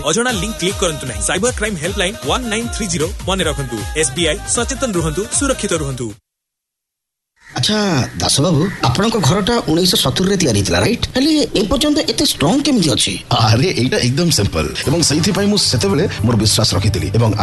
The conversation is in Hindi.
अजणा लिंक क्लिक करंतु नहीं। साइबर क्राइम हेल्पलाइन 1930 मन रखंतु। SBI सचेतन रुहंतु, सुरक्षित रुहंतु। अच्छा दास बाबू आपण घरटा 1970 रे तैयारी थिला राइट हेले ए पर्यंत एते स्ट्रांग केमिति अछि? अरे एटा एकदम सिंपल एवं सही थी पई मु सेते बेले मोर विश्वास रखितली एवं